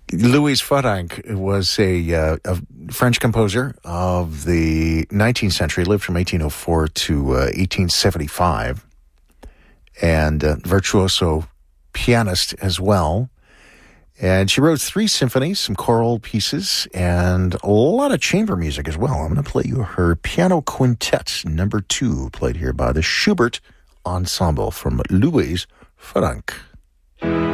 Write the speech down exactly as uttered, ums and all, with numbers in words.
Louise Farank was a, uh, a French composer of the nineteenth century, lived from eighteen oh four to uh, eighteen seventy-five, and uh, virtuoso pianist as well. And she wrote three symphonies, some choral pieces, and a lot of chamber music as well. I'm going to play you her Piano Quintet number two, played here by the Schubert Ensemble from Louise Farank.